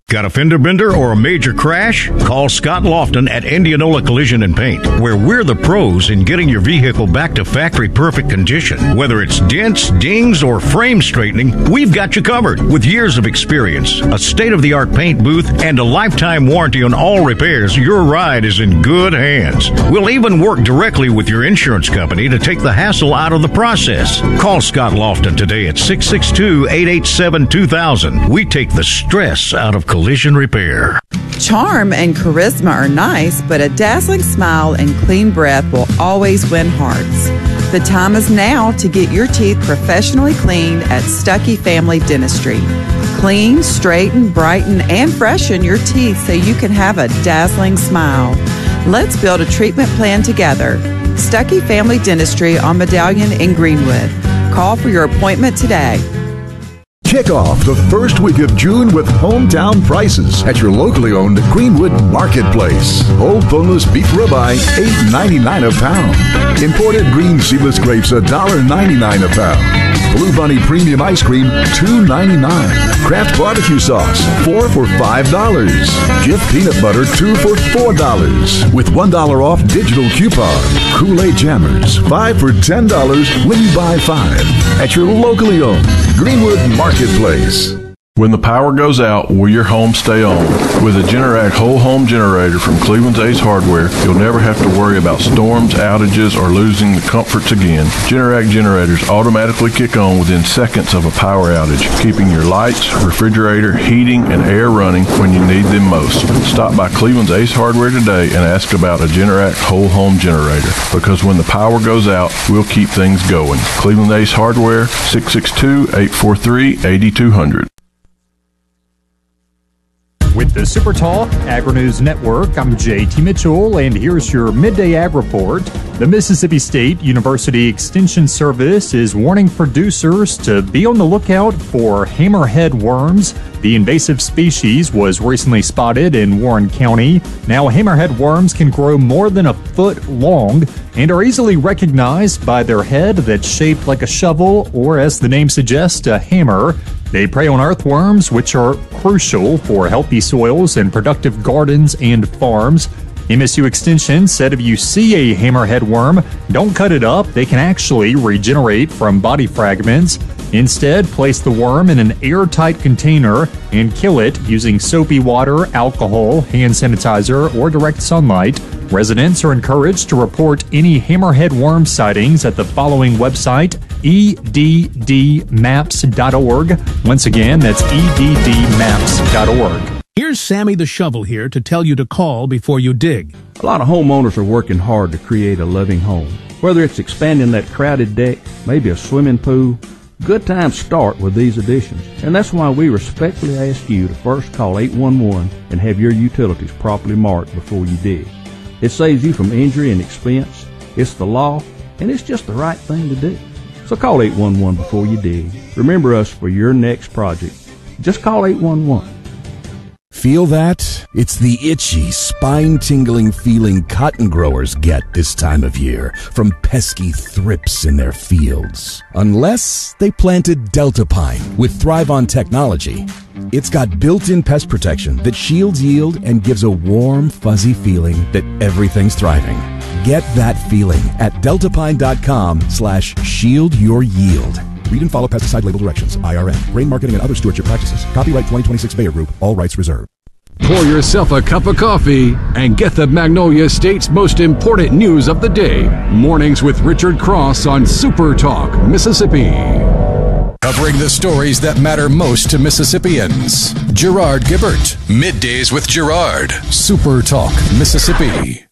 Got a fender bender or a major crash? Call Scott Lofton at Indianola Collision and Paint, where we're the pros in getting your vehicle back to factory perfect condition. Whether it's dents, dings, or frame straightening, we've got you covered. With years of experience, a state-of-the-art paint booth, and a lifetime warranty on all repairs, your ride is in good hands. We'll even work directly with your insurance company to take the hassle out of the process. Call Scott Lofton today at 662-887-2000. We take the stress out of collision repair. Charm and charisma are nice, but a dazzling smile and clean breath will always win hearts. The time is now to get your teeth professionally cleaned at Stuckey Family Dentistry. Clean, straighten, brighten, and freshen your teeth so you can have a dazzling smile. Let's build a treatment plan together. Stuckey Family Dentistry on Medallion in Greenwood. Call for your appointment today. Kick off the first week of June with hometown prices at your locally owned Greenwood Marketplace. Whole boneless beef ribeye, $8.99 a pound. Imported green seedless grapes, $1.99 a pound. Blue Bunny Premium Ice Cream, $2.99. Kraft Barbecue Sauce, 4 for $5. Jif Peanut Butter, 2 for $4. With $1 off digital coupon. Kool-Aid Jammers, 5 for $10 when you buy 5. At your locally owned Greenwood Marketplace. When the power goes out, will your home stay on? With a Generac whole home generator from Cleveland's Ace Hardware, you'll never have to worry about storms, outages, or losing the comforts again. Generac generators automatically kick on within seconds of a power outage, keeping your lights, refrigerator, heating, and air running when you need them most. Stop by Cleveland's Ace Hardware today and ask about a Generac whole home generator, because when the power goes out, we'll keep things going. Cleveland Ace Hardware, 662-843-8200. With the Super Talk Agri-News Network, I'm JT Mitchell, and here's your Midday Ag Report. The Mississippi State University Extension Service is warning producers to be on the lookout for hammerhead worms. The invasive species was recently spotted in Warren County. Now, hammerhead worms can grow more than a foot long and are easily recognized by their head that's shaped like a shovel, or as the name suggests, a hammer. They prey on earthworms, which are crucial for healthy soils and productive gardens and farms. MSU Extension said if you see a hammerhead worm, don't cut it up. They can actually regenerate from body fragments. Instead, place the worm in an airtight container and kill it using soapy water, alcohol, hand sanitizer, or direct sunlight. Residents are encouraged to report any hammerhead worm sightings at the following website, eddmaps.org. Once again, that's eddmaps.org. Here's Sammy the Shovel here to tell you to call before you dig. A lot of homeowners are working hard to create a loving home. Whether it's expanding that crowded deck, maybe a swimming pool, good times start with these additions. And that's why we respectfully ask you to first call 811 and have your utilities properly marked before you dig. It saves you from injury and expense. It's the law, and it's just the right thing to do. So call 811 before you dig. Remember us for your next project. Just call 811. Feel that? It's the itchy, spine-tingling feeling cotton growers get this time of year from pesky thrips in their fields. Unless they planted Delta Pine with Thrive-On technology. It's got built-in pest protection that shields yield and gives a warm, fuzzy feeling that everything's thriving. Get that feeling at deltapine.com/shield-your-yield. Read and follow pesticide label directions. IRN. Grain marketing and other stewardship practices. Copyright 2026 Bayer Group. All rights reserved. Pour yourself a cup of coffee and get the Magnolia State's most important news of the day. Mornings with Richard Cross on Super Talk, Mississippi. Covering the stories that matter most to Mississippians. Gerard Gibbert. Middays with Gerard. Super Talk, Mississippi.